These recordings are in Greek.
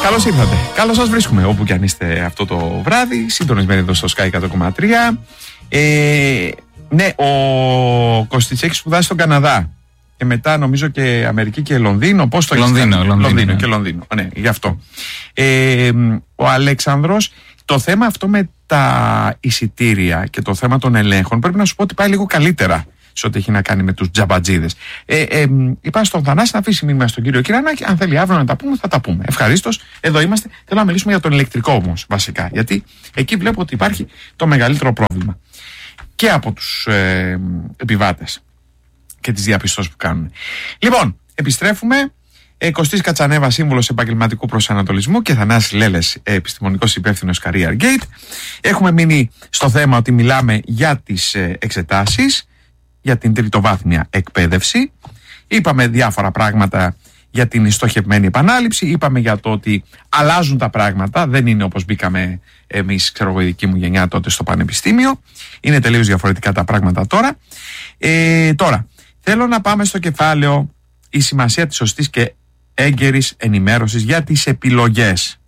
Καλώς ήρθατε. Καλώς σας βρίσκουμε όπου κι αν είστε αυτό το βράδυ. Συντονισμένοι εδώ στο Sky 100,3. Ναι, ο Κωστής έχει σπουδάσει στον Καναδά. Και μετά νομίζω και Αμερική και Λονδίνο. Πώς το έχεις κάνει? Λονδίνο και Λονδίνο. Ναι, γι' αυτό. Ο Αλέξανδρος, το θέμα αυτό με τα εισιτήρια και το θέμα των ελέγχων πρέπει να σου πω ότι πάει λίγο καλύτερα σε ό,τι έχει να κάνει με τους τζαμπατζίδες. Είπα στον Θανάση να αφήσει μήνυμα στον κύριο Κυρανάκη. Αν θέλει αύριο να τα πούμε, θα τα πούμε. Ευχαρίστως. Εδώ είμαστε. Θέλω να μιλήσουμε για τον ηλεκτρικό όμως, βασικά. Γιατί εκεί βλέπω ότι υπάρχει το μεγαλύτερο πρόβλημα. Και από τους επιβάτες και τις διαπιστώσεις που κάνουν. Λοιπόν, επιστρέφουμε. Κωστής Κατσανέβα, σύμβουλος επαγγελματικού προσανατολισμού, και Θανάσης Λέλες, επιστημονικός υπεύθυνος Career Gate. Έχουμε μείνει στο θέμα ότι μιλάμε για τις εξετάσεις, για την τριτοβάθμια εκπαίδευση. Είπαμε διάφορα πράγματα για την στοχευμένη επανάληψη. Είπαμε για το ότι αλλάζουν τα πράγματα. Δεν είναι όπως μπήκαμε εμείς, ξέρω εγώ, η δική μου γενιά τότε στο πανεπιστήμιο. Είναι τελείως διαφορετικά τα πράγματα τώρα. Τώρα, θέλω να πάμε στο κεφάλαιο η σημασία της σωστής και έγκαιρης ενημέρωσης για τις επιλογές.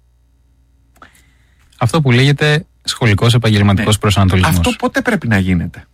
Αυτό που λέγεται σχολικός επαγγελματικός προσανατολισμός. Αυτό πότε πρέπει να γίνεται?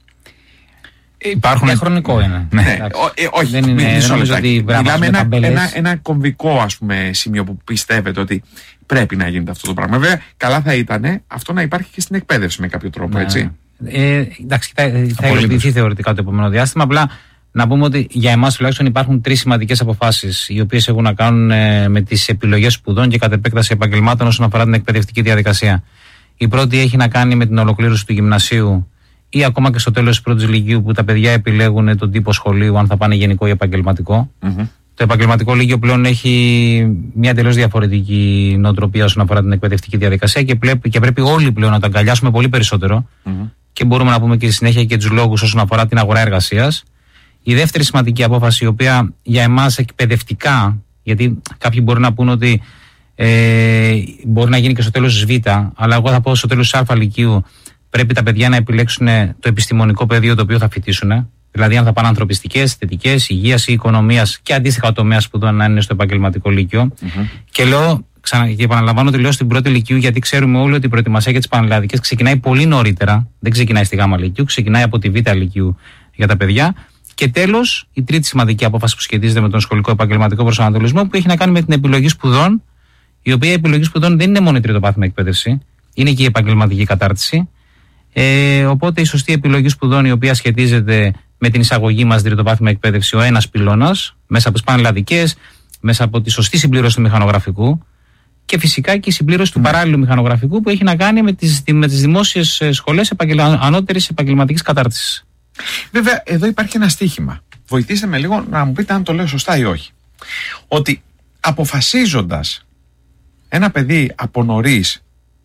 Υπάρχουν χρονικό είναι. Όχι, δεν είναι. Μιλάμε ένα κομβικό, ας πούμε, σημείο που πιστεύετε ότι πρέπει να γίνεται αυτό το πράγμα. Βέβαια, καλά θα ήταν αυτό να υπάρχει και στην εκπαίδευση με κάποιο τρόπο, έτσι. Εντάξει, θα υλοποιηθεί θεωρητικά το επόμενο διάστημα. Απλά να πούμε ότι για εμάς τουλάχιστον υπάρχουν 3 σημαντικές αποφάσεις, οι οποίες έχουν να κάνουν με τις επιλογές σπουδών και κατ' επέκταση επαγγελμάτων όσον αφορά την εκπαιδευτική διαδικασία. Η πρώτη έχει να κάνει με την ολοκλήρωση του γυμνασίου ή ακόμα και στο τέλος της πρώτης λυκείου, που τα παιδιά επιλέγουν τον τύπο σχολείου, αν θα πάνε γενικό ή επαγγελματικό. Το επαγγελματικό λύκειο πλέον έχει μια τελείως διαφορετική νοοτροπία όσον αφορά την εκπαιδευτική διαδικασία και πρέπει όλοι πλέον να το αγκαλιάσουμε πολύ περισσότερο. Και μπορούμε να πούμε και στη συνέχεια και τους λόγους όσον αφορά την αγορά εργασίας. Η δεύτερη σημαντική απόφαση, η οποία για εμάς εκπαιδευτικά, γιατί κάποιοι μπορεί να πούν ότι μπορεί να γίνει και στο τέλος της Β, αλλά εγώ θα πω στο τέλος της Α λυκείου πρέπει τα παιδιά να επιλέξουν το επιστημονικό πεδίο το οποίο θα φοιτήσουν. Δηλαδή, αν θα πάνε ανθρωπιστικές, θετικές, υγείας ή οικονομίας και αντίστοιχα τομέα σπουδών να είναι στο επαγγελματικό λύκειο. Και λέω, και επαναλαμβάνω ότι λέω στην πρώτη λυκείου, γιατί ξέρουμε όλοι ότι η προετοιμασία για τις πανελλαδικές ξεκινάει πολύ νωρίτερα. Δεν ξεκινάει στη Γ λυκείου, ξεκινάει από τη Β λυκείου για τα παιδιά. Και τέλος, η τρίτη σημαντική απόφαση που σχετίζεται με τον σχολικό επαγγελματικό προσανατολισμό, που έχει να κάνει με την επιλογή σπουδών, η οποία η επιλογή σπουδών δεν είναι μόνο η τριτοβάθμια εκπαίδευση, είναι και η επαγγελματική κατάρτιση. Οπότε η σωστή επιλογή σπουδών, η οποία σχετίζεται με την εισαγωγή μας στην τριτοβάθμια εκπαίδευση, ο ένας πυλώνας, μέσα από τις πανελλαδικές, μέσα από τη σωστή συμπλήρωση του μηχανογραφικού και φυσικά και η συμπλήρωση του παράλληλου μηχανογραφικού, που έχει να κάνει με τις δημόσιες σχολές ανώτερης επαγγελματικής κατάρτισης. Βέβαια, εδώ υπάρχει ένα στίχημα. Βοηθήστε με λίγο να μου πείτε αν το λέω σωστά ή όχι. Ότι αποφασίζοντας ένα παιδί από νωρίς,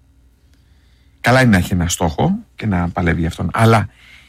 καλά είναι να έχει ένα στόχο και να παλεύει για αυτόν, αλλά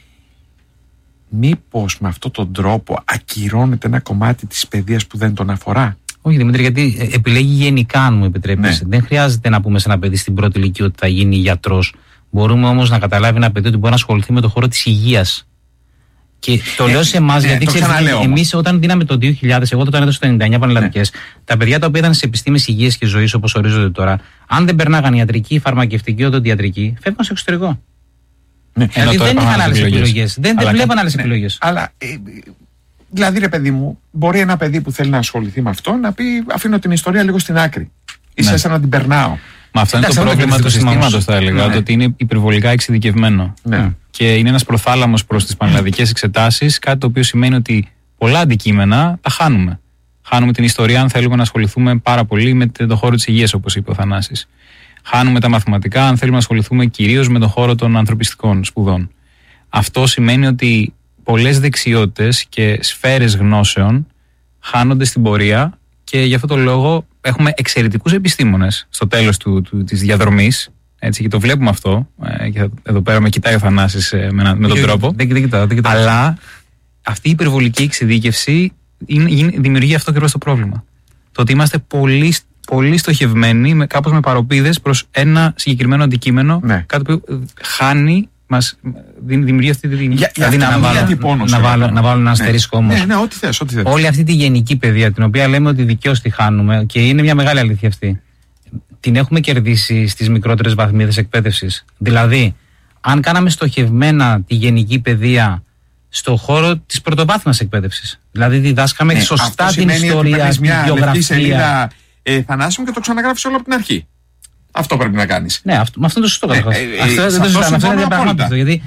μήπως με αυτόν τον τρόπο ακυρώνεται ένα κομμάτι της παιδείας που δεν τον αφορά? Όχι, Δημήτρη, γιατί επιλέγει γενικά, αν μου επιτρέπεις. Δεν χρειάζεται να πούμε σε ένα παιδί στην πρώτη ηλικία ότι θα γίνει γιατρός. Μπορούμε όμως να καταλάβει ένα παιδί ότι μπορεί να ασχοληθεί με το χώρο της υγείας. Και το λέω σε εμάς, γιατί εμείς όταν δίναμε το 2000, εγώ όταν έδωσα το 99 πανελλαδικές, τα παιδιά τα οποία ήταν σε επιστήμες υγείας και ζωής, όπως ορίζονται τώρα, αν δεν περνάγαν ιατρική, φαρμακευτική, οδοντιατρική, φεύγαν στο εξωτερικό. Δηλαδή δεν είχαν άλλες επιλογές. Δεν βλέπαν άλλες επιλογές. Αλλά δηλαδή, ρε παιδί μου, μπορεί ένα παιδί που θέλει να ασχοληθεί με αυτό να πει: αφήνω την ιστορία λίγο στην άκρη. Ίσα να την περνάω. Μα αυτό είναι το πρόβλημα του συστήματος, θα έλεγα. Το ότι είναι υπερβολικά εξειδικευμένο. Και είναι ένας προθάλαμος προς τις πανελλαδικές εξετάσεις, κάτι το οποίο σημαίνει ότι πολλά αντικείμενα τα χάνουμε. Χάνουμε την ιστορία, αν θέλουμε να ασχοληθούμε πάρα πολύ με τον χώρο της υγείας, όπως είπε ο Θανάσης. Χάνουμε τα μαθηματικά, αν θέλουμε να ασχοληθούμε κυρίως με τον χώρο των ανθρωπιστικών σπουδών. Αυτό σημαίνει ότι πολλές δεξιότητες και σφαίρες γνώσεων χάνονται στην πορεία, και γι' αυτό το λόγο έχουμε εξαιρετικούς επιστήμονες στο τέλος της διαδρομής. Έτσι, και το βλέπουμε αυτό. Και εδώ πέρα με κοιτάει ο Θανάσης με τον τρόπο. Δεν κοιτάω. Αλλά αυτή η υπερβολική εξειδίκευση δημιουργεί αυτό ακριβώς το πρόβλημα. Το ότι είμαστε πολύ στοχευμένοι, κάπως με παροπίδες προς ένα συγκεκριμένο αντικείμενο, κάτι που χάνει, μας δημιουργεί αυτή τη να βάλω ένα αστερίσκο όμως. Ναι, ό,τι θες. Όλη αυτή τη γενική παιδεία, την οποία λέμε ότι δικαίως τη χάνουμε, και είναι μια μεγάλη αλήθεια αυτή. την έχουμε κερδίσει στις μικρότερες βαθμίδες εκπαίδευσης. Δηλαδή, αν κάναμε στοχευμένα τη γενική παιδεία στο χώρο της πρωτοβάθμιας εκπαίδευσης, δηλαδή διδάσκαμε σωστά την ιστορία, τη βιογραφία. Σελίδα Θανάσιων και το ξαναγράφεις όλο από την αρχή. Αυτό πρέπει να κάνεις. Ναι, αυτό είναι το σωστό καταρχάς. Αυτό είναι διαπραγμάτευτο. Γιατί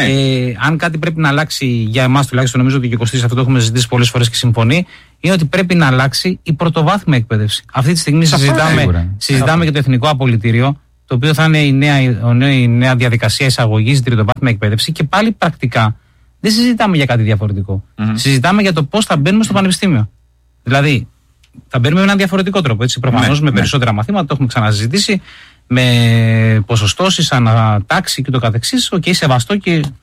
αν κάτι πρέπει να αλλάξει για εμάς τουλάχιστον, νομίζω ότι και ο Κωστής αυτό το έχουμε συζητήσει πολλές φορές και συμφωνεί, είναι ότι πρέπει να αλλάξει η πρωτοβάθμια εκπαίδευση. Αυτή τη στιγμή συζητάμε για το Εθνικό Απολυτήριο, το οποίο θα είναι η νέα διαδικασία εισαγωγής στην τριτοβάθμια εκπαίδευση και πάλι πρακτικά δεν συζητάμε για κάτι διαφορετικό. Συζητάμε για το πώς θα μπαίνουμε στο πανεπιστήμιο. Δηλαδή, θα μπαίνουμε με έναν διαφορετικό τρόπο. Προφανώς με περισσότερα μαθήματα, το έχουμε ξανασυζητήσει, με ποσοστώσεις, ανατάξη και το καθεξής. Σεβαστό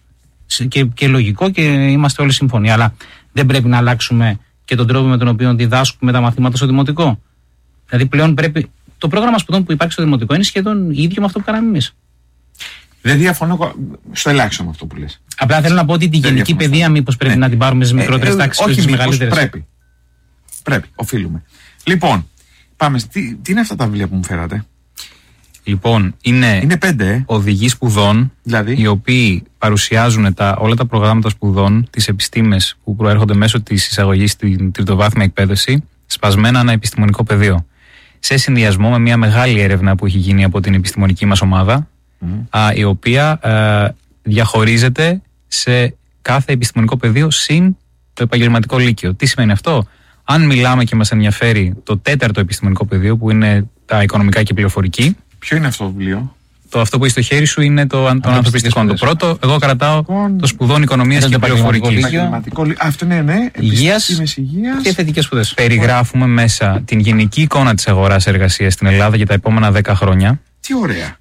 και λογικό και είμαστε όλοι συμφωνοί. Αλλά δεν πρέπει να αλλάξουμε και τον τρόπο με τον οποίο διδάσκουμε τα μαθήματα στο δημοτικό. Δηλαδή, πλέον πρέπει. Το πρόγραμμα σπουδών που υπάρχει στο δημοτικό είναι σχεδόν ίδιο με αυτό που κάναμε εμείς. Δεν διαφωνώ στο ελάχιστο με αυτό που λες. Απλά θέλω να πω ότι τη γενική παιδεία μήπως πρέπει να την πάρουμε στις μικρότερες τάξεις και στις μεγαλύτερες. Πρέπει, οφείλουμε. Λοιπόν, πάμε. Τι είναι αυτά τα βιβλία που μου φέρατε? Λοιπόν, είναι 5 οδηγοί σπουδών, δηλαδή, οι οποίοι παρουσιάζουν όλα τα προγράμματα σπουδών, τις επιστήμες που προέρχονται μέσω της εισαγωγής στην τριτοβάθμια εκπαίδευση, σπασμένα ένα επιστημονικό πεδίο. Σε συνδυασμό με μια μεγάλη έρευνα που έχει γίνει από την επιστημονική μας ομάδα, η οποία διαχωρίζεται σε κάθε επιστημονικό πεδίο συν το επαγγελματικό λύκειο. Τι σημαίνει αυτό? Αν μιλάμε και μας ενδιαφέρει το 4ο επιστημονικό πεδίο, που είναι τα οικονομικά και πληροφορική. Ποιο είναι αυτό το βιβλίο? Αυτό που έχει στο χέρι σου είναι το ανθρωπιστικό. Το πρώτο, εγώ κρατάω το σπουδών οικονομίας και πληροφορική. Αυτό είναι, υγείας και θετικές σπουδές. Περιγράφουμε μέσα την γενική εικόνα της αγοράς εργασίας στην Ελλάδα για τα επόμενα 10 χρόνια. Τι ωραία.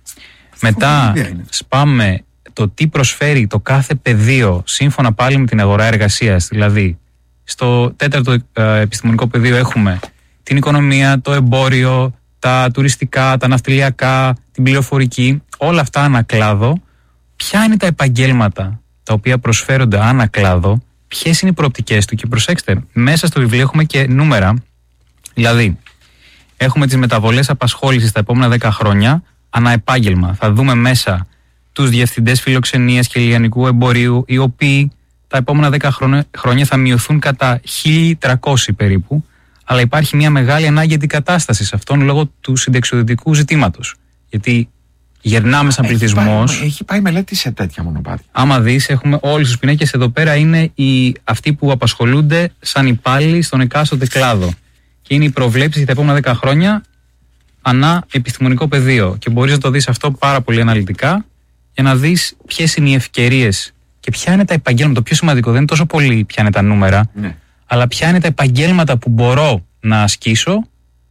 Μετά σπάμε το τι προσφέρει το κάθε πεδίο σύμφωνα πάλι με την αγορά εργασίας. Δηλαδή, στο 4ο επιστημονικό πεδίο έχουμε την οικονομία, το εμπόριο, τα τουριστικά, τα ναυτιλιακά, την πληροφορική, όλα αυτά ανακλάδο. Ποια είναι τα επαγγέλματα τα οποία προσφέρονται ανακλάδο, ποιες είναι οι προοπτικές του? Και προσέξτε, μέσα στο βιβλίο έχουμε και νούμερα. Δηλαδή, έχουμε τις μεταβολές απασχόλησης τα επόμενα 10 χρόνια ανά επάγγελμα. Θα δούμε μέσα τους διευθυντές φιλοξενίας και λιανικού εμπορίου, οι οποίοι τα επόμενα 10 χρόνια θα μειωθούν κατά 1.300 περίπου, αλλά υπάρχει μια μεγάλη ανάγκη αντικατάστασης σε αυτόν λόγω του συνταξιοδοτικού ζητήματος. Γιατί γερνάμε σαν πληθυσμός. Έχει πάει μελέτη σε τέτοια μονοπάτια. Άμα δεις, έχουμε όλους τους πινάκες εδώ πέρα, είναι αυτοί που απασχολούνται σαν υπάλληλοι στον εκάστοτε κλάδο. Και είναι οι προβλέψεις για τα επόμενα 10 χρόνια ανά επιστημονικό πεδίο. Και μπορείς να το δεις αυτό πάρα πολύ αναλυτικά για να δεις ποιες είναι οι ευκαιρίες και ποια είναι τα επαγγέλματα. Το πιο σημαντικό δεν είναι τόσο πολύ ποια είναι τα νούμερα, αλλά ποια είναι τα επαγγέλματα που μπορώ να ασκήσω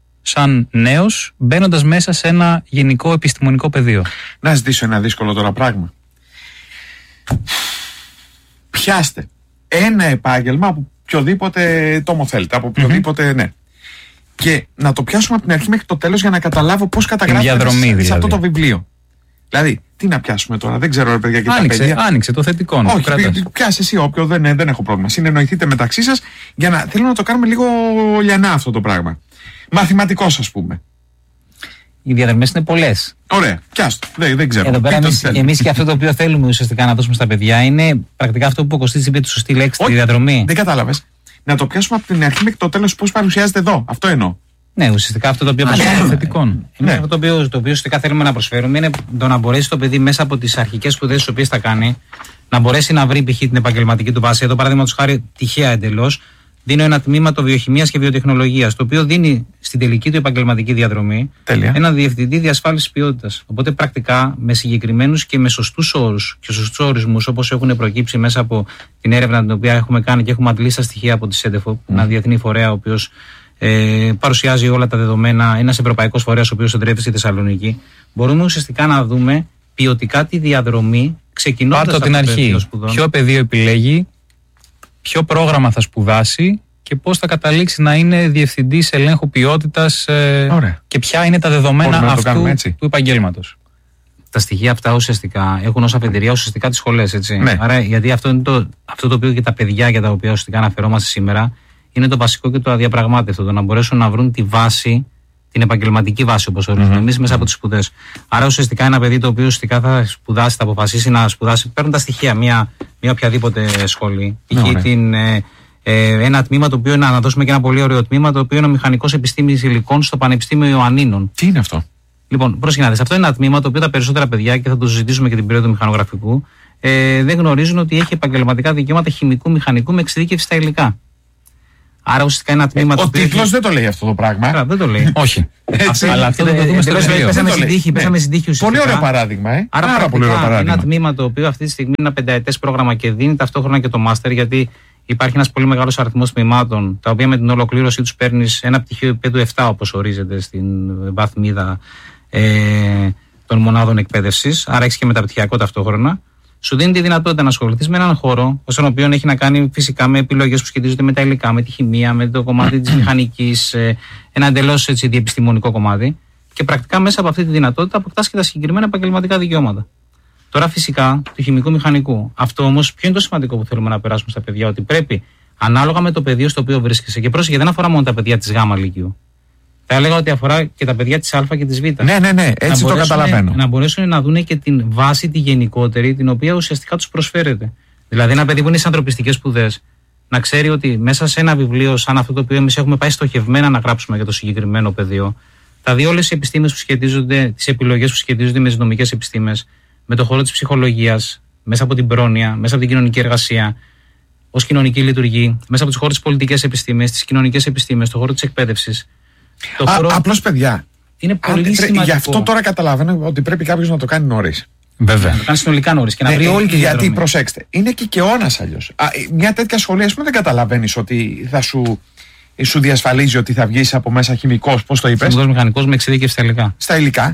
σαν νέος, μπαίνοντας μέσα σε ένα γενικό επιστημονικό πεδίο. Να ζητήσω ένα δύσκολο τώρα πράγμα. Πιάστε ένα επάγγελμα από οποιοδήποτε τόμο θέλετε, από οποιοδήποτε, ναι. Και να το πιάσουμε από την αρχή μέχρι το τέλος για να καταλάβω πώς καταγράφεται σε αυτό το βιβλίο. Δηλαδή, τι να πιάσουμε τώρα, δεν ξέρω, ρε παιδιά, και τα παιδιά. Άνοιξε το θετικό. Όχι, πιάσε εσύ όποιο, δεν έχω πρόβλημα. Συνεννοηθείτε μεταξύ σας για να θέλω να το κάνουμε λίγο λιανά αυτό το πράγμα. Μαθηματικός, ας πούμε. Οι διαδρομές είναι πολλές. Ωραία, πιάστο. Δεν ξέρω. Εδώ πέρα εμείς και αυτό το οποίο θέλουμε ουσιαστικά να δώσουμε στα παιδιά είναι πρακτικά αυτό που ο Κωστής είπε, τη σωστή λέξη, τη διαδρομή. Δεν κατάλαβες. Να το πιάσουμε από την αρχή μέχρι το τέλος πώς παρουσιάζεται εδώ. Αυτό εννοώ. Ναι, ουσιαστικά αυτό το οποίο προσφέρουμε. Αυτό το οποίο ουσιαστικά θέλουμε να προσφέρουμε είναι το να μπορέσει το παιδί μέσα από τις αρχικές σπουδές τις οποίες θα κάνει να μπορέσει να βρει π.χ. την επαγγελματική του βάση. Εδώ, παραδείγματος χάρη, τυχαία εντελώς, δίνω ένα τμήμα το βιοχημίας και βιοτεχνολογίας, το οποίο δίνει στην τελική του επαγγελματική διαδρομή ένα διευθυντή διασφάλισης ποιότητας. Οπότε, πρακτικά, με συγκεκριμένους και με σωστούς όρους και σωστούς ορισμούς, όπως έχουν προκύψει μέσα από την έρευνα την οποία έχουμε κάνει και έχουμε αντλήσει τα στοιχεία από τη ΣΕΝΤΕΦΟ, ένα διεθνή φορέα, ο οποίος παρουσιάζει όλα τα δεδομένα, ένας ευρωπαϊκός φορέας ο οποίος εντρέφει στη Θεσσαλονίκη, μπορούμε ουσιαστικά να δούμε ποιοτικά τη διαδρομή ξεκινώντας από την αρχή. Ποιο πεδίο επιλέγει, ποιο πρόγραμμα θα σπουδάσει και πώς θα καταλήξει να είναι διευθυντής ελέγχου ποιότητας και ποια είναι τα δεδομένα αυτού του επαγγέλματος. Τα στοιχεία αυτά ουσιαστικά έχουν ως αφεντηρία ουσιαστικά τις σχολές, έτσι. Ναι. Άρα, γιατί αυτό είναι αυτό το οποίο και τα παιδιά για τα οποία ουσιαστικά αναφερόμαστε σήμερα είναι το βασικό και το αδιαπραγμάτευτο. Το να μπορέσουν να βρουν τη βάση την επαγγελματική βάση, όπως ορίζουμε εμείς, μέσα από τις σπουδές. Άρα ουσιαστικά ένα παιδί το οποίο ουσιαστικά θα σπουδάσει, θα αποφασίσει να σπουδάσει, παίρνουν τα στοιχεία μια οποιαδήποτε σχολή. Ένα τμήμα το οποίο να δώσουμε και ένα πολύ ωραίο τμήμα, το οποίο είναι ο Μηχανικός Επιστήμης Υλικών στο Πανεπιστήμιο Ιωαννίνων. Τι είναι αυτό? Λοιπόν, προσοχή, αυτό είναι ένα τμήμα το οποίο τα περισσότερα παιδιά, και θα το συζητήσουμε και την περίοδο μηχανογραφικού, δεν γνωρίζουν ότι έχει επαγγελματικά δικαιώματα χημικού, μηχανικού με εξειδίκευση στα υλικά. Άρα ουσιαστικά ένα τμήμα. Ο τίτλος δεν το λέει αυτό το πράγμα. Δεν το λέει. Όχι. Αλλά αυτό το δούμε στο βιβλίο. Πέσαμε στην τύχη ουσιαστικά. Πολύ ωραίο παράδειγμα. Άρα πολύ ωραίο παράδειγμα. Ένα τμήμα το οποίο αυτή τη στιγμή είναι ένα 5ετές πρόγραμμα και δίνει ταυτόχρονα και το μάστερ, γιατί υπάρχει ένας πολύ μεγάλος αριθμός τμήματων, τα οποία με την ολοκλήρωσή τους παίρνεις ένα πτυχίο επίπεδου 7, όπως ορίζεται στην βαθμίδα των μονάδων εκπαίδευσης. Άρα έχεις και μεταπτυχιακό ταυτόχρονα. Σου δίνει τη δυνατότητα να ασχοληθείς με έναν χώρο, στον οποίο έχει να κάνει φυσικά με επιλογές που σχετίζονται με τα υλικά, με τη χημεία, με το κομμάτι της μηχανικής, ένα εντελώς διεπιστημονικό κομμάτι. Και πρακτικά μέσα από αυτή τη δυνατότητα αποκτάς και τα συγκεκριμένα επαγγελματικά δικαιώματα. Τώρα φυσικά του χημικού μηχανικού. Αυτό όμως ποιο είναι το σημαντικό που θέλουμε να περάσουμε στα παιδιά? Ότι πρέπει ανάλογα με το πεδίο στο οποίο βρίσκεσαι, και πρόσεχε, δεν αφορά μόνο τα παιδιά της Γ Λυκειού. Θα έλεγα ότι αφορά και τα παιδιά της Α και της Β. Ναι, έτσι το καταλαβαίνω. Να μπορέσουν να δουν και την βάση, τη γενικότερη, την οποία ουσιαστικά τους προσφέρεται. Δηλαδή, ένα παιδί που είναι σε ανθρωπιστικές σπουδές, να ξέρει ότι μέσα σε ένα βιβλίο, σαν αυτό το οποίο εμείς έχουμε πάει στοχευμένα να γράψουμε για το συγκεκριμένο πεδίο, θα δει όλες οι επιστήμες που σχετίζονται, τις επιλογές που σχετίζονται με τις νομικές επιστήμες, με το χώρο της ψυχολογίας, μέσα από την πρόνοια, μέσα από την κοινωνική εργασία, ως κοινωνική λειτουργία, μέσα από τους χώρους της πολιτικής επιστήμης, τις κοινωνικές επιστήμες, το χώρο της εκπαίδευσης. Απλώς, παιδιά, είναι πολύ σημαντικό. Γι' αυτό τώρα καταλαβαίνω ότι πρέπει κάποιος να το κάνει νωρίς. Βέβαια. Να το κάνει συνολικά νωρίς και να βρει όλη τη διαδρομή. Γιατί προσέξτε, είναι και καιώνας αλλιώς. Μια τέτοια σχολή, ας πούμε, δεν καταλαβαίνεις ότι θα σου διασφαλίζει ότι θα βγεις από μέσα χημικός, πώς το είπες? Χημικός μηχανικός με εξειδίκευση στα υλικά. Στα υλικά.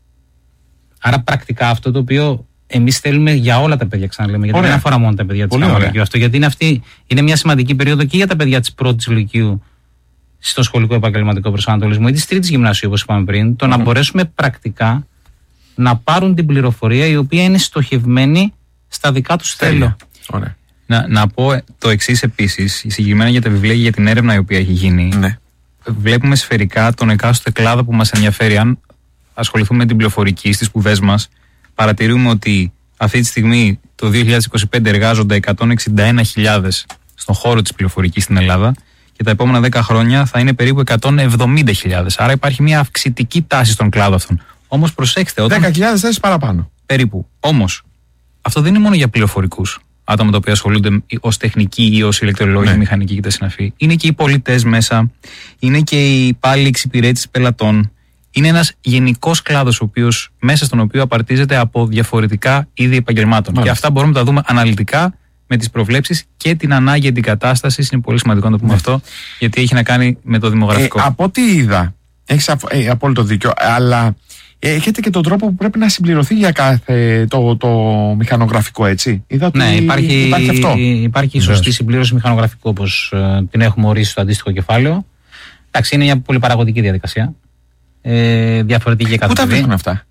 Άρα πρακτικά αυτό το οποίο εμείς θέλουμε για όλα τα παιδιά, ξαναλέμε, γιατί δεν αφορά μόνο τα παιδιά της Γ Λυκειού αυτό, γιατί είναι μια σημαντική περίοδο και για τα παιδιά της πρώτης Λυκειού στο σχολικό επαγγελματικό προσανατολισμό ή της τρίτης γυμνασίου, όπως είπαμε πριν, το να μπορέσουμε πρακτικά να πάρουν την πληροφορία η οποία είναι στοχευμένη στα δικά τους θέλω. Να πω το εξής επίσης, συγκεκριμένα για τα βιβλία και για την έρευνα η οποία έχει γίνει. Ναι. Βλέπουμε σφαιρικά τον εκάστοτε κλάδο που μας ενδιαφέρει. Αν ασχοληθούμε με την πληροφορική στις σπουδές μας, παρατηρούμε ότι αυτή τη στιγμή το 2025 εργάζονται 161.000 στον χώρο της πληροφορικής στην Ελλάδα και τα επόμενα 10 χρόνια θα είναι περίπου 170.000. Άρα υπάρχει μια αυξητική τάση στον κλάδο αυτόν. Όμως προσέξτε, 10.000 θέσεις παραπάνω. Περίπου. Όμως, αυτό δεν είναι μόνο για πληροφορικούς, άτομα τα οποία ασχολούνται ως τεχνικοί ή ως ηλεκτρολόγοι, μηχανικοί και τα συναφή. Είναι και οι πολιτές μέσα, είναι και οι υπάλληλοι εξυπηρέτησης πελατών. Είναι ένας γενικός κλάδος μέσα στον οποίο απαρτίζεται από διαφορετικά είδη επαγγελμάτων. Και αυτά μπορούμε να τα δούμε αναλυτικά με τις προβλέψεις και την ανάγκη αντικατάστασης. Είναι πολύ σημαντικό να το πούμε αυτό, γιατί έχει να κάνει με το δημογραφικό. Από ό,τι είδα, έχεις απόλυτο δίκιο, αλλά έχετε και τον τρόπο που πρέπει να συμπληρωθεί για κάθε το μηχανογραφικό, έτσι. Είδα ότι υπάρχει αυτό. Υπάρχει σωστή συμπλήρωση μηχανογραφικού, όπως την έχουμε ορίσει στο αντίστοιχο κεφάλαιο. Εντάξει, είναι μια πολυπαραγωγική διαδικασία. Διαφορετική Πού τα βρίσκουν αυτά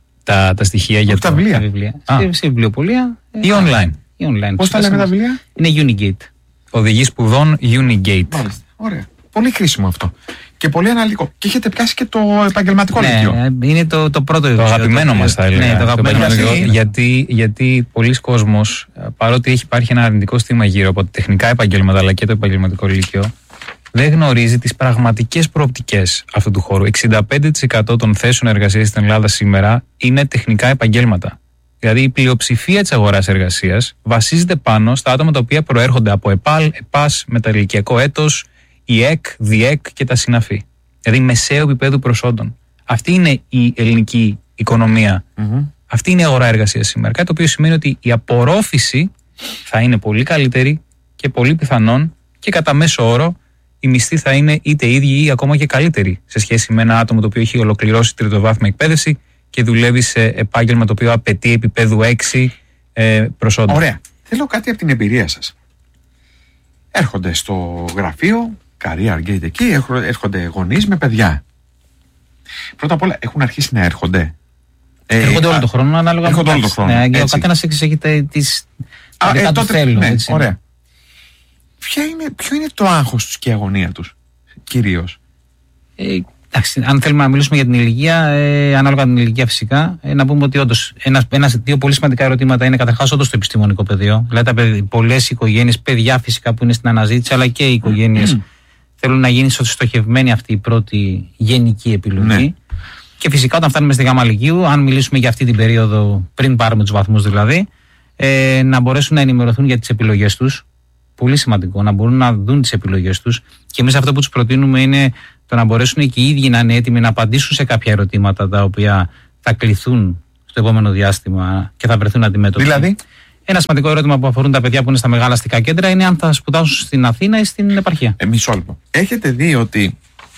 τα στοιχεία για τα βιβλία? Σε βιβλιοπωλεία ή online. Πώς τα λέμε τα βιβλία? Είναι Unigate. Οδηγή σπουδών Unigate. Μάλιστα. Ωραία. Πολύ χρήσιμο αυτό. Και πολύ αναλυτικό. Και έχετε πιάσει και το επαγγελματικό λυκείο. Είναι το πρώτο. Το αγαπημένο μας θα έλεγα. Ναι, το αγαπημένο. Γιατί πολλοί κόσμος, παρότι υπάρχει ένα αρνητικό στίγμα γύρω από τα τεχνικά επαγγέλματα αλλά και το επαγγελματικό λύκειο, δεν γνωρίζει τις πραγματικές προοπτικές αυτού του χώρου. 65% των θέσεων εργασίας στην Ελλάδα σήμερα είναι τεχνικά επαγγέλματα. Δηλαδή η πλειοψηφία της αγοράς εργασίας βασίζεται πάνω στα άτομα τα οποία προέρχονται από ΕΠΑΛ, ΕΠΑΣ, μεταλληλικιακό έτος, ΙΕΚ, ΔΙΕΚ και τα συναφή. Δηλαδή μεσαίου επίπεδου προσόντων. Αυτή είναι η ελληνική οικονομία. Αυτή είναι η αγορά εργασίας σήμερα. Κάτι το οποίο σημαίνει ότι η απορρόφηση θα είναι πολύ καλύτερη και πολύ πιθανόν και κατά μέσο όρο οι μισθοί θα είναι είτε ίδιοι ή ακόμα και καλύτεροι σε σχέση με ένα άτομο το οποίο έχει ολοκληρώσει τριτοβάθμια εκπαίδευση και δουλεύει σε επάγγελμα το οποίο απαιτεί επίπεδου 6 προσόντων. Ωραία. Θέλω κάτι από την εμπειρία σας. Έρχονται στο γραφείο, career gate εκεί, έρχονται γονείς με παιδιά. Πρώτα απ' όλα έχουν αρχίσει να έρχονται. Έρχονται όλο τον χρόνο, ανάλογα με όλο τον χρόνο. Ο καθένας έχει τις τότε θέλω. Ωραία. Ποιο είναι το άγχος τους και η αγωνία τους, κυρίως? Αν θέλουμε να μιλήσουμε για την ηλικία, ανάλογα την ηλικία φυσικά, να πούμε ότι όντως δύο πολύ σημαντικά ερωτήματα είναι καταρχάς όντως το επιστημονικό πεδίο. Δηλαδή, πολλές οικογένειες, παιδιά φυσικά που είναι στην αναζήτηση, αλλά και οι οικογένειες θέλουν να γίνει στοχευμένη αυτή η πρώτη γενική επιλογή. Ναι. Και φυσικά όταν φτάνουμε στη Γάμα Λυκείου, αν μιλήσουμε για αυτή την περίοδο, πριν πάρουμε τους βαθμούς δηλαδή, να μπορέσουν να ενημερωθούν για τις επιλογές τους. Πολύ σημαντικό, να μπορούν να δουν τις επιλογές τους. Και εμείς αυτό που τους προτείνουμε είναι το να μπορέσουν και οι ίδιοι να είναι έτοιμοι να απαντήσουν σε κάποια ερωτήματα τα οποία θα κληθούν στο επόμενο διάστημα και θα βρεθούν αντιμέτωποι. Δηλαδή, ένα σημαντικό ερώτημα που αφορούν τα παιδιά που είναι στα μεγάλα αστικά κέντρα είναι αν θα σπουδάσουν στην Αθήνα ή στην επαρχία. Μισό λεπτό. Έχετε δει ότι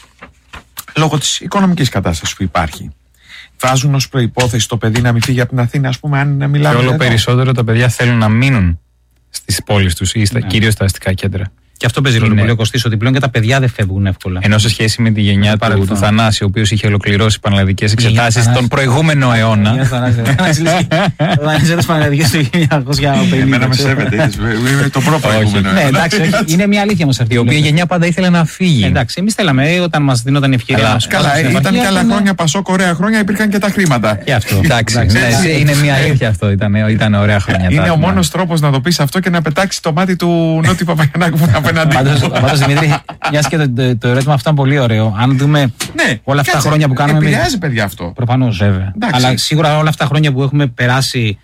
λόγω της οικονομικής κατάστασης που υπάρχει, βάζουν ως προϋπόθεση το παιδί να μην φύγει από την Αθήνα, ας πούμε, αν μιλάμε. Και όλο περισσότερο τα παιδιά θέλουν να μείνουν στις πόλεις τους ή κυρίως στα αστικά κέντρα. Και αυτό παίζει ρόλο πολύ ο Κωστής, ότι πλέον και τα παιδιά δεν φεύγουν εύκολα. Ενώ σε σχέση με τη γενιά του Θανάση, ο οποίος είχε ολοκληρώσει πανελλαδικές εξετάσεις τον προηγούμενο αιώνα. Πανελλαδικές πανελλαδικές του 1950. Εμένα με σέβεται, είναι το προηγούμενο. Ναι, εντάξει, είναι μια αλήθεια μας αυτή. Η οποία γενιά πάντα ήθελε να φύγει. Εντάξει, εμείς θέλαμε όταν μας δίνονταν η ευκαιρία. Καλά, ήταν και άλλα χρόνια, Πασόκ, ωραία χρόνια, υπήρχαν και τα χρήματα. Εντάξει, είναι μια αλήθεια αυτό, ήταν ωραία χρόνια. Είναι ο μόνος τρόπος να το πεις αυτό και να πετάξει το μάτι του Νότι Παπαγιαννάκου απέναντι. Πάντως Δημήτρη, μιας και το ερώτημα αυτό είναι πολύ ωραίο. Αν δούμε όλα αυτά τα χρόνια που κάνουμε. Επηρεάζει, παιδιά, αυτό. Προφανώς, βέβαια. Αλλά σίγουρα όλα αυτά τα χρόνια που έχουμε περάσει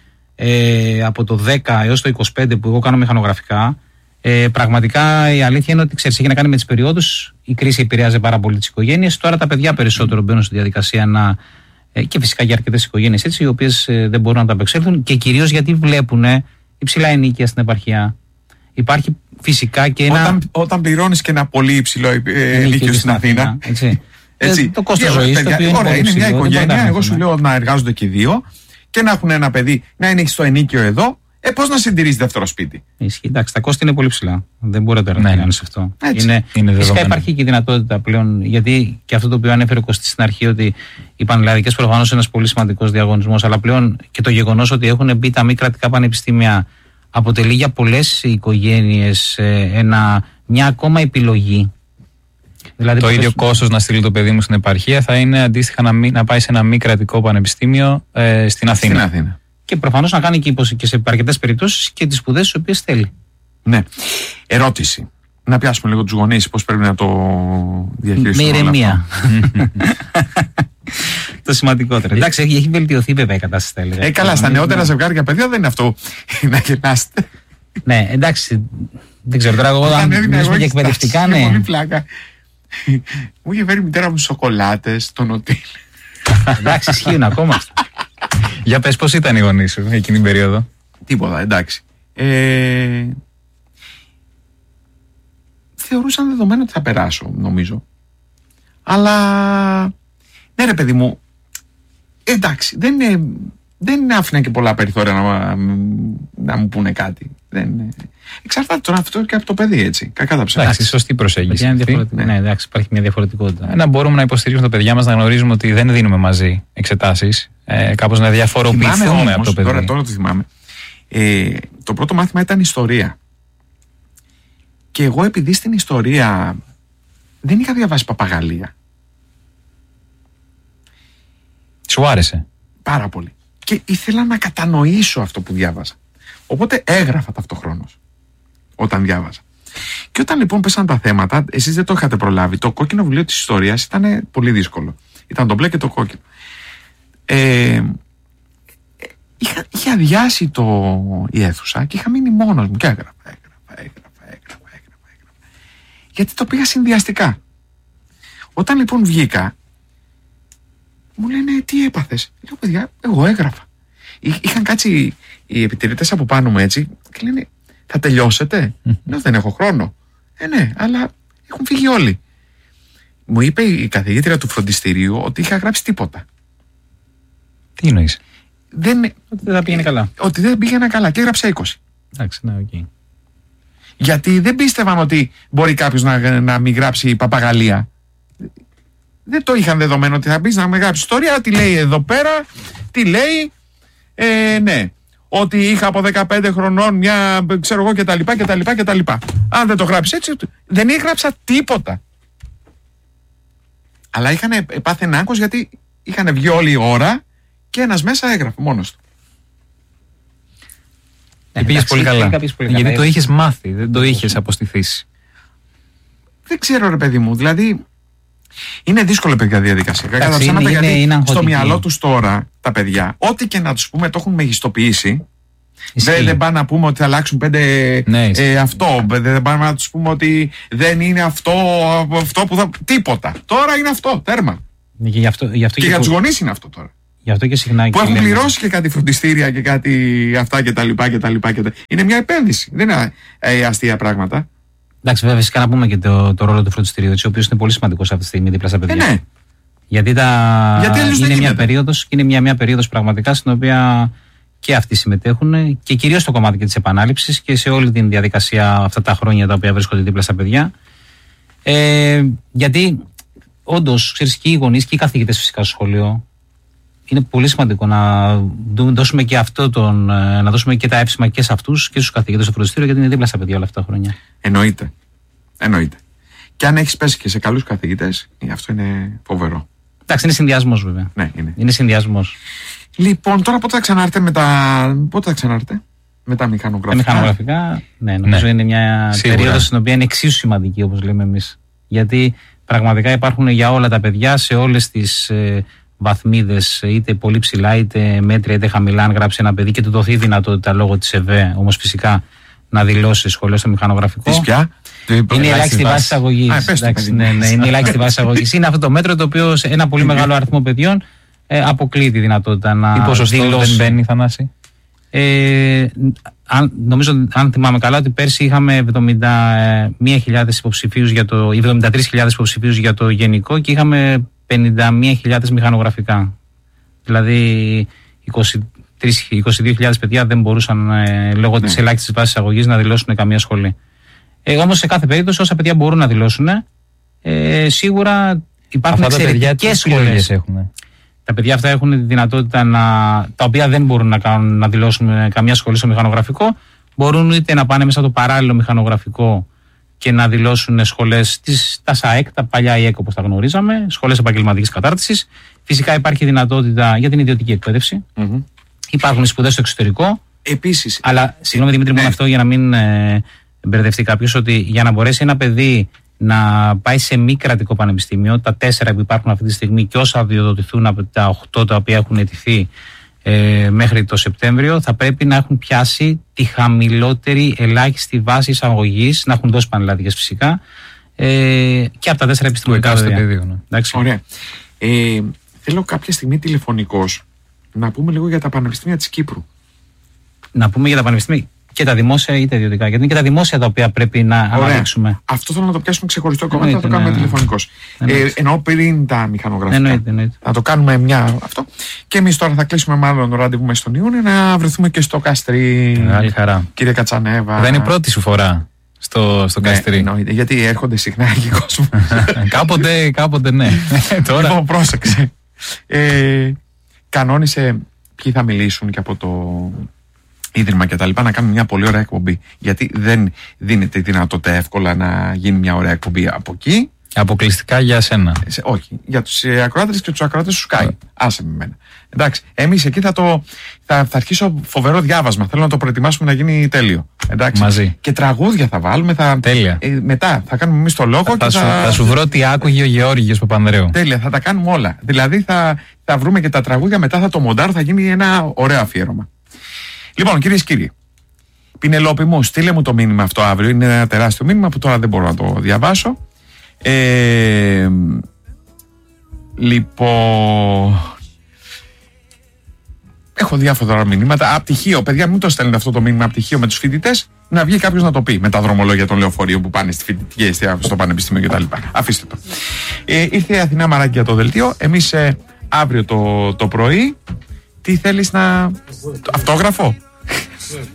από το 10 έως το 25 που εγώ κάνω μηχανογραφικά, πραγματικά η αλήθεια είναι ότι ξέρεις, έχει να κάνει με τις περιόδους. Η κρίση επηρεάζει πάρα πολύ τις οικογένειες. Τώρα τα παιδιά περισσότερο μπαίνουν στη διαδικασία να. Και φυσικά για αρκετές οικογένειες έτσι, οι οποίες δεν μπορούν να τα απεξέλθουν και κυρίως γιατί βλέπουν υψηλά ενοίκια στην επαρχία. Υπάρχει φυσικά και ένα. Όταν πληρώνεις και ένα πολύ υψηλό ενοίκιο στην Αθήνα. Έτσι. Το κόστος ζωής. Ωραία, είναι μια οικογένεια. Εγώ σου λέω να εργάζονται και οι δύο και να έχουν ένα παιδί, να είναι στο ενοίκιο εδώ. Πώς να συντηρείς δεύτερο σπίτι. Ισχύει. Εντάξει, τα κόστη είναι πολύ ψηλά. Δεν μπορείτε να κάνεις αυτό. Φυσικά υπάρχει και η δυνατότητα πλέον, γιατί και αυτό το οποίο ανέφερε ο Κωστής στην αρχή, ότι οι πανελλαδικές προφανώς είναι ένας πολύ σημαντικός διαγωνισμός, αλλά πλέον και το γεγονός ότι έχουν μπει τα μη κρατικά πανεπιστήμια αποτελεί για πολλές οικογένειες μια ακόμα επιλογή. Δηλαδή, το ίδιο κόστος να στείλει το παιδί μου στην επαρχία θα είναι αντίστοιχα να πάει σε ένα μη κρατικό πανεπιστήμιο στην Αθήνα. Και προφανώς να κάνει και σε αρκετές περιπτώσεις και τις σπουδές τις οποίες θέλει. Ναι. Ερώτηση. Να πιάσουμε λίγο τους γονείς πώς πρέπει να το διαχειριστούμε. Με ηρεμία. Το σημαντικότερο. Εντάξει, έχει βελτιωθεί βέβαια η κατάσταση, θα έλεγα. Καλά, στα νεότερα ζευγάρια παιδιά δεν είναι αυτό να γελάστε. Ναι, εντάξει. Δεν ξέρω τώρα, εγώ αν μιλήσουμε για εκπαιδευτικά, ναι. Πολύ πλάκα. Μου είχε φέρει η μητέρα μου σοκολάτες, τον οτήλ. Εντάξει, ισχύουν ακόμα αυτά. Για πες, πώς ήταν οι γονείς σου εκείνη την περίοδο? Τίποτα, εντάξει. Θεωρούσαν δεδομένο ότι θα περάσω, νομίζω. Αλλά ναι, ρε παιδί μου, εντάξει, δεν άφηναν και πολλά περιθώρια να μου πούνε κάτι. Εξαρτάται τώρα αυτό και από το παιδί, έτσι. Κακά τα ψέματα. Εντάξει, σωστή προσέγγιση. Ναι, εντάξει, υπάρχει μια διαφορετικότητα. Να μπορούμε να υποστηρίζουμε τα παιδιά μας, να γνωρίζουμε ότι δεν δίνουμε μαζί εξετάσεις. Κάπως να διαφοροποιηθούμε από το παιδί. Τώρα το θυμάμαι. Το πρώτο μάθημα ήταν ιστορία. Και εγώ επειδή στην ιστορία δεν είχα διαβάσει Παπαγαλία. Σου άρεσε? Πάρα πολύ. Και ήθελα να κατανοήσω αυτό που διάβαζα. Οπότε έγραφα ταυτοχρόνως όταν διάβαζα. Και όταν λοιπόν πέσαν τα θέματα, εσείς δεν το είχατε προλάβει. Το κόκκινο βιβλίο της ιστορίας ήταν πολύ δύσκολο. Ήταν το μπλε και το κόκκινο. Είχε αδειάσει η αίθουσα και είχα μείνει μόνος μου και έγραφα. Γιατί το πήγα συνδυαστικά. Όταν λοιπόν βγήκα, μου λένε τι έπαθες? Λέω παιδιά, εγώ έγραφα. Είχαν κάτσει οι επιτηρητές από πάνω μου έτσι και λένε θα τελειώσετε? Λέω δεν έχω χρόνο. Ναι, αλλά έχουν φύγει όλοι. Μου είπε η καθηγήτρια του φροντιστηρίου ότι είχα γράψει τίποτα. Τι εννοείς? Ότι δεν πήγαινε καλά. Ότι δεν πήγαινα καλά και έγραψα 20. Εντάξει, ναι, οκ. Γιατί δεν πίστευαν ότι μπορεί κάποιος να μην γράψει Παπαγαλία. Δεν το είχαν δεδομένο ότι θα μπεις να με γράψει ιστορία. Τι λέει εδώ πέρα, τι λέει, ναι. Ότι είχα από 15 χρονών μια, ξέρω εγώ κτλ. Αν δεν το γράψεις έτσι, δεν έγραψα τίποτα. Αλλά είχαν πάθει άγχος γιατί είχαν βγει όλη η ώρα και ένας μέσα έγραφε μόνος του. Πήγες πολύ καλά. Γιατί το είχες μάθει, δεν το είχες αποστηθήσει. Δεν ξέρω, ρε παιδί μου, δηλαδή. Είναι δύσκολη παιδιά διαδικασία. Γιατί στο μυαλό τους τώρα τα παιδιά, ό,τι και να τους πούμε, το έχουν μεγιστοποιήσει. Δεν πάνε να πούμε ότι θα αλλάξουν 5 αυτό. Δεν πάνε να τους πούμε ότι δεν είναι αυτό που θα. Τίποτα. Τώρα είναι αυτό. Τέρμα. Και για τους γονείς είναι αυτό τώρα. Γι' αυτό και συχνά που έχουν πληρώσει και κάτι φροντιστήρια και κάτι αυτά κτλ. Είναι μια επένδυση. Δεν είναι αστεία πράγματα. Εντάξει, βέβαια, φυσικά να πούμε και το ρόλο του φροντιστηρίου, ο οποίος είναι πολύ σημαντικός αυτή τη στιγμή δίπλα στα παιδιά. Ναι. Γιατί είναι μια περίοδος πραγματικά στην οποία και αυτοί συμμετέχουν και κυρίως στο κομμάτι της επανάληψης και σε όλη την διαδικασία αυτά τα χρόνια τα οποία βρίσκονται δίπλα στα παιδιά. Γιατί όντως, ξέρεις, και οι γονείς και οι καθηγητές φυσικά στο σχολείο είναι πολύ σημαντικό να δώσουμε και να δώσουμε και τα έψημα και σε αυτούς και στους καθηγητές στο φροντιστήριο, γιατί είναι δίπλα στα παιδιά όλα αυτά τα χρόνια. Εννοείται. Και αν έχεις πέσει και σε καλούς καθηγητές, αυτό είναι φοβερό. Εντάξει, είναι συνδυασμός βέβαια. Ναι, είναι συνδυασμός. Λοιπόν, τώρα πότε θα ξανάρθετε με τα μηχανογραφικά? Τα μηχανογραφικά, ναι, νομίζω είναι μια περίοδος στην οποία είναι εξίσου σημαντική, όπως λέμε εμείς. Γιατί πραγματικά υπάρχουν για όλα τα παιδιά σε όλες τις βαθμίδες, είτε πολύ ψηλά, είτε μέτρια, είτε χαμηλά. Αν γράψει ένα παιδί και του δοθεί δυνατότητα λόγω της ΕΒΕ, όμως φυσικά να δηλώσει σχολείο στο μηχανογραφικό. Της πια? Είναι η ελάχιστη βάση εισαγωγής. Είναι η ελάχιστη βάση εισαγωγής. Είναι αυτό το μέτρο το οποίο σε ένα πολύ μεγάλο αριθμό παιδιών αποκλείει τη δυνατότητα να. Τι ποσοστό δεν μπαίνει, Θανάση? Νομίζω, αν θυμάμαι καλά, ότι πέρσι είχαμε 73.000 υποψηφίους για το γενικό και είχαμε 51.000 μηχανογραφικά. Δηλαδή 22.000 παιδιά δεν μπορούσαν λόγω της ελάχιστης βάσης αγωγής να δηλώσουν καμία σχολή. Όμως σε κάθε περίπτωση όσα παιδιά μπορούν να δηλώσουν, σίγουρα υπάρχουν εξαιρετικές σχολές. Τα παιδιά αυτά έχουν τη δυνατότητα τα οποία δεν μπορούν να δηλώσουν καμία σχολή στο μηχανογραφικό, μπορούν είτε να πάνε μέσα στο παράλληλο μηχανογραφικό και να δηλώσουν σχολές τα ΣΑΕΚ, τα παλιά ΙΕΚ όπως τα γνωρίζαμε, σχολές επαγγελματικής κατάρτισης. Φυσικά υπάρχει δυνατότητα για την ιδιωτική εκπαίδευση. Υπάρχουν σπουδές στο εξωτερικό. Επίσης. Αλλά, συγγνώμη Δημήτρη, μόνο αυτό για να μην μπερδευτεί κάποιος, ότι για να μπορέσει ένα παιδί να πάει σε μη κρατικό πανεπιστήμιο, τα 4 που υπάρχουν αυτή τη στιγμή και όσα αδειοδοτηθούν από τα 8 τα οποία έχουν αιτηθεί μέχρι το Σεπτέμβριο, θα πρέπει να έχουν πιάσει τη χαμηλότερη ελάχιστη βάση εισαγωγής, να έχουν δώσει πανελλαδικές φυσικά, και από τα 4 επιστημονικά πεδία. Ωραία. Θέλω κάποια στιγμή τηλεφωνικώς να πούμε λίγο για τα πανεπιστήμια της Κύπρου. Να πούμε για τα πανεπιστήμια και τα δημόσια ή τα ιδιωτικά, γιατί είναι και τα δημόσια τα οποία πρέπει να αναδείξουμε. Αυτό θέλω να το πιάσουμε ξεχωριστό κομμάτι, θα το κάνουμε τηλεφωνικώς. Εννοώ πριν τα μηχανογραφικά. Εννοείται. Να το κάνουμε μια αυτό. Και εμείς τώρα θα κλείσουμε μάλλον ραντεβού μέσα στον Ιούνιο να βρεθούμε και στο Καστρί. Μεγάλη χαρά. Κύριε Κατσανέβα. Δεν είναι η πρώτη σου φορά στο Καστρί. Εννοείται, γιατί έρχονται συχνά εκεί κόσμο. Κάποτε ναι. Τώρα. Λοιπόν, πρόσεξε. Κανόνισε ποιοι θα μιλήσουν και από το Ίδρυμα και τα λοιπά, να κάνουμε μια πολύ ωραία εκπομπή. Γιατί δεν δίνεται η δυνατότητα εύκολα να γίνει μια ωραία εκπομπή από εκεί. Αποκλειστικά για σένα. Όχι, για τους ακροάτες και τους ακροάτες του Sky. Άσε με εμένα. Εντάξει, εμείς εκεί θα αρχίσω φοβερό διάβασμα. Θέλω να το προετοιμάσουμε να γίνει τέλειο. Εντάξει. Μαζί. Και τραγούδια θα βάλουμε. Τέλεια. Μετά θα κάνουμε εμείς το λόγο. Θα σου βρω τι άκουγε ο Γεώργιος Παπανδρέου. Τέλεια, θα τα κάνουμε όλα. Δηλαδή θα βρούμε και τα τραγούδια, μετά θα το μοντάρω, θα γίνει ένα ωραίο αφιέρωμα. Λοιπόν, κυρίες και κύριοι, Πινελόπη μου, στείλε μου το μήνυμα αυτό αύριο. Είναι ένα τεράστιο μήνυμα που τώρα δεν μπορώ να το διαβάσω. Λοιπόν, έχω διάφορα μηνύματα. Απτυχίο, παιδιά, μην το στέλνετε αυτό το μήνυμα. Απτυχίο με τους φοιτητές. Να βγει κάποιος να το πει με τα δρομολόγια των λεωφορείων που πάνε στη φοιτητική εστία, στο πανεπιστήμιο κτλ. Αφήστε το. Ήρθε η Αθηνά Μαράκη για το δελτίο. Εμείς αύριο το πρωί. Τι θέλεις να. Αυτόγραφο.